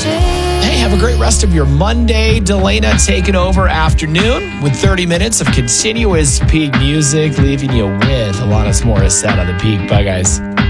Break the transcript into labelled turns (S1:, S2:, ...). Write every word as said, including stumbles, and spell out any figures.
S1: Hey, have a great rest of your Monday. Delana taking over afternoon with thirty minutes of continuous Peak music, leaving you with Alanis Morissette on the Peak. Bye, guys.